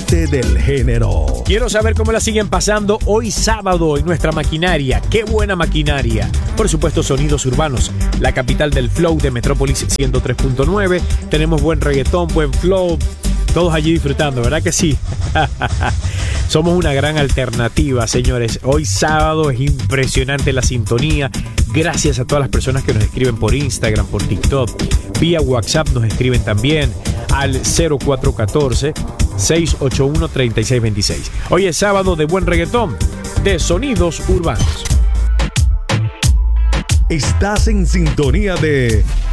amante del género. Quiero saber cómo la siguen pasando hoy sábado en nuestra maquinaria. ¡Qué buena maquinaria! Por supuesto, Sonidos Urbanos, la capital del flow de Metrópolis 103.9. Tenemos buen reggaetón, buen flow. Todos allí disfrutando, ¿verdad que sí? Somos una gran alternativa, señores. Hoy sábado es impresionante la sintonía. Gracias a todas las personas que nos escriben por Instagram, por TikTok. Vía WhatsApp nos escriben también al 0414-681-3626. Hoy es sábado de buen reggaetón de Sonidos Urbanos. Estás en sintonía de